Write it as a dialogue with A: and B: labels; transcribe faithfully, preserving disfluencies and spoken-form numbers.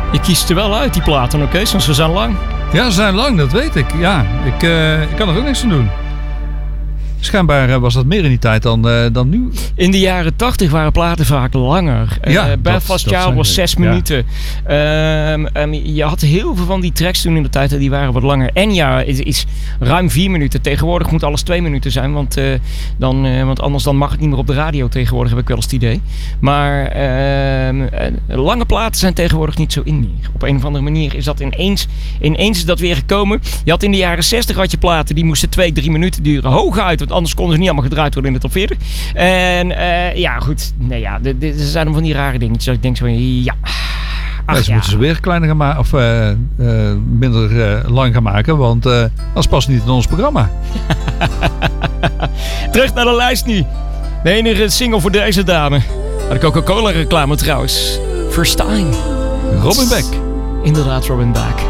A: Je kiest er wel uit, die platen, oké? Okay? Ze zijn lang.
B: Ja, ze zijn lang, dat weet ik. Ja, ik, uh, ik kan er ook niks aan doen. Schijnbaar uh, was dat meer in die tijd dan, uh, dan nu.
A: In de jaren tachtig waren platen vaak langer.
B: Ja,
A: uh, Belfast Child was zes
B: ja.
A: minuten. Um, um, je had heel veel van die tracks toen in de tijd, die waren wat langer. Enya is, is ruim vier minuten. Tegenwoordig moet alles twee minuten zijn. Want, uh, dan, uh, want anders dan mag het niet meer op de radio tegenwoordig, heb ik wel eens het idee. Maar uh, uh, lange platen zijn tegenwoordig niet zo in meer. Op een of andere manier is dat ineens, ineens is dat weer gekomen. Je had in de jaren zestig had je platen, die moesten twee, drie minuten duren. Hooguit, want anders konden ze niet allemaal gedraaid worden in de top veertig. En uh, ja, goed. Nee, ja, er zijn van die rare dingetjes. Dat ik denk zo van, ja... Ach,
B: ja, ze
A: ja.
B: moeten ze weer kleiner gaan maken of uh, uh, minder uh, lang gaan maken, want uh, dat past niet in ons programma.
A: Terug naar de lijst nu. De enige single voor deze dame. De Coca-Cola reclame trouwens. First Time.
B: Robin Beck.
A: Inderdaad, Robin Beck.